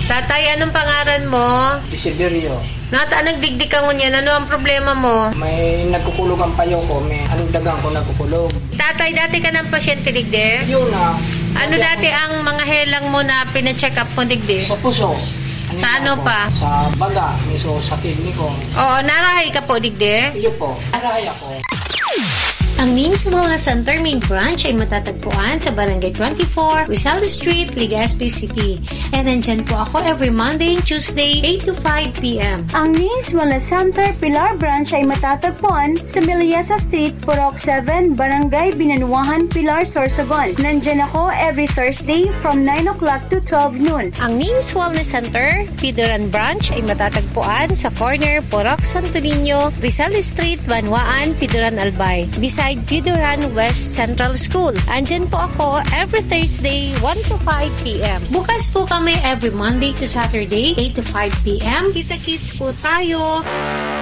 Tatay, anong pangalan mo? Desiderio. Nata, nagdigdig ka ngunyan. Ano ang problema mo? May nagkukulog ang payo ko. May anong dagang ko nagkukulog. Tatay, dati ka ng pasyente, digdi? Yun na. Ano dati ang mga helang mo na pina-check up mo, digdi? Sa puso. Sa ano pa? Sa baga. Miso sa kidney ko. Oo, narahay ka po, digdi? Iyo po. Aray ako. Ang NIMS Wellness Center main branch ay matatagpuan sa Barangay 24, Rizal Street, Legazpi City. And nandyan po ako every Monday and Tuesday, 8 to 5 p.m. Ang NIMS Wellness Center Pilar Branch ay matatagpuan sa Miliasa Street, Purok 7, Barangay Binanuahan, Pilar, Sorsogon. Nandyan ako every Thursday from 9 o'clock to 12 noon. Ang NIMS Wellness Center, Pidoran Branch ay matatagpuan sa corner Purok Santo Niño, Rizal Street, Banwaan, Pidoran Albay. Beside Pidoran West Central School. Andyan po ako every Thursday, 1 to 5 p.m. Bukas po kami every Monday to Saturday, 8 to 5 p.m. Kita-kits po tayo!